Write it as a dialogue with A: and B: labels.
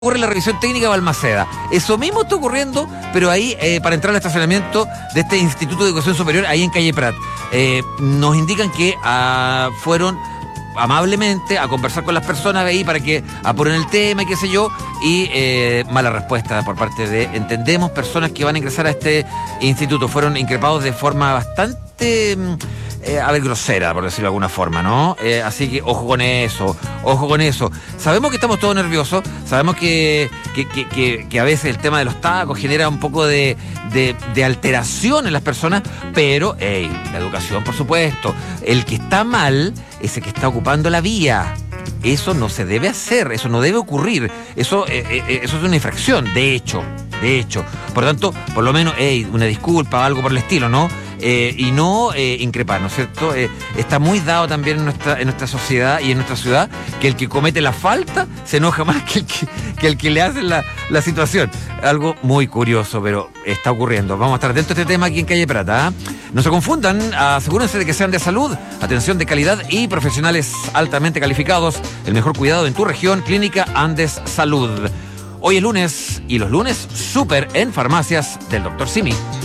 A: ocurre la revisión técnica de Balmaceda. Eso mismo está ocurriendo, pero ahí, para entrar al estacionamiento de este Instituto de Educación Superior, ahí en calle Prat. Nos indican que fueron amablemente a conversar con las personas de ahí para que apuren el tema y qué sé yo, y mala respuesta por parte de, entendemos, personas que van a ingresar a este instituto. Fueron increpados de forma bastante... grosera, por decirlo de alguna forma, ¿no? Así que ojo con eso, ojo con eso. Sabemos que estamos todos nerviosos, sabemos que a veces el tema de los tacos genera un poco de alteración en las personas, pero, la educación, por supuesto. El que está mal es el que está ocupando la vía. Eso no se debe hacer, eso no debe ocurrir. Eso es una infracción, de hecho. Por lo tanto, por lo menos, una disculpa o algo por el estilo, ¿no? Y no increpar, ¿no es cierto? Está muy dado también en nuestra sociedad y en nuestra ciudad que el que comete la falta se enoja más que el que le hace la situación. Algo muy curioso, pero está ocurriendo. Vamos a estar atentos a este tema aquí en Calle Prata, ¿eh? No se confundan, asegúrense de que sean de salud, atención de calidad y profesionales altamente calificados. El mejor cuidado en tu región, Clínica Andes Salud. Hoy es lunes y los lunes súper en farmacias del Dr. Simi.